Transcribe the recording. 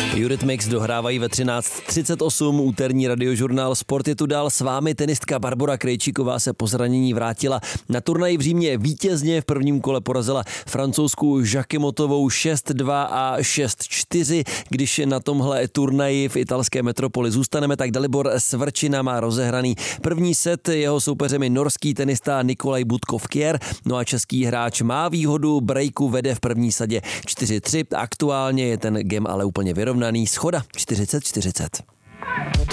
Eurythmics dohrávají ve 13:38, úterní radiožurnál Sport je tu dál s vámi. Tenistka Barbora Krejčíková se po zranění vrátila na turnaji v Římě vítězně. V prvním kole porazila francouzskou Jacquemotovou 6-2 a 6-4. Když na tomhle turnaji v italské metropoli zůstaneme, tak Dalibor Svrčina má rozehraný první set. Jeho soupeřem je norský tenista Nikolaj Budkov-Kjær. No a český hráč má výhodu, breaku vede v první sadě 4-3. Aktuálně je ten game ale úplně vyrovnaný. Schoda 40-40.